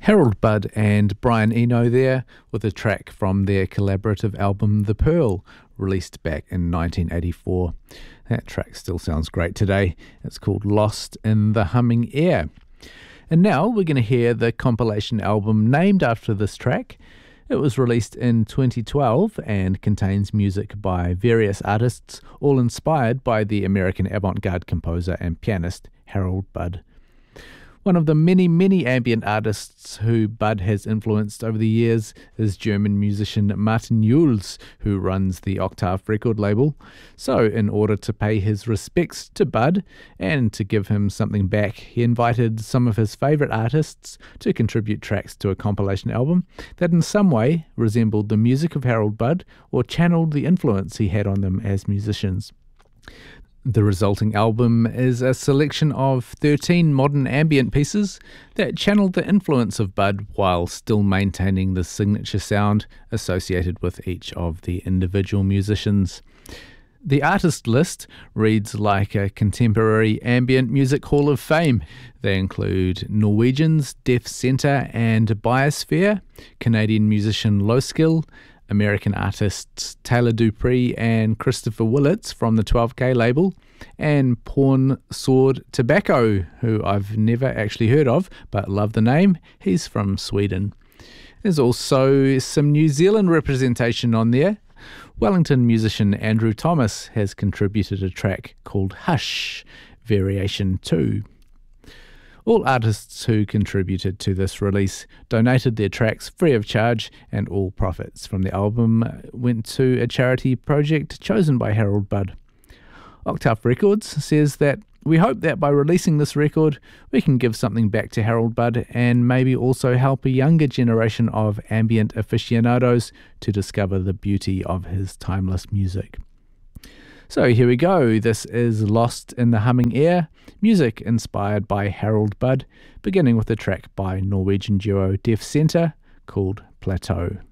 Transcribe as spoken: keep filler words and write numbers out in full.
Harold Budd and Brian Eno there with a track from their collaborative album The Pearl, released back in nineteen eighty-four. That track still sounds great today. It's called Lost in the Humming Air. And now we're going to hear the compilation album named after this track. It was released in twenty twelve and contains music by various artists, all inspired by the American avant-garde composer and pianist Harold Budd. One of the many, many ambient artists who Budd has influenced over the years is German musician Martin Jules, who runs the Octave record label. So, in order to pay his respects to Budd and to give him something back, he invited some of his favourite artists to contribute tracks to a compilation album that in some way resembled the music of Harold Budd or channeled the influence he had on them as musicians. The resulting album is a selection of thirteen modern ambient pieces that channeled the influence of Budd while still maintaining the signature sound associated with each of the individual musicians. The artist list reads like a contemporary ambient music hall of fame. They include Norwegians Deaf Center and Biosphere, Canadian musician Lowskill, American artists Taylor Dupree and Christopher Willits from the twelve K label, and Porn Sword Tobacco, who I've never actually heard of, but love the name. He's from Sweden. There's also some New Zealand representation on there. Wellington musician Andrew Thomas has contributed a track called Hush, Variation two. All artists who contributed to this release donated their tracks free of charge, and all profits from the album went to a charity project chosen by Harold Budd. Octave Records says that we hope that by releasing this record, we can give something back to Harold Budd and maybe also help a younger generation of ambient aficionados to discover the beauty of his timeless music. So here we go. This is Lost in the Humming Air, music inspired by Harold Budd, beginning with a track by Norwegian duo Deaf Center called Plateau.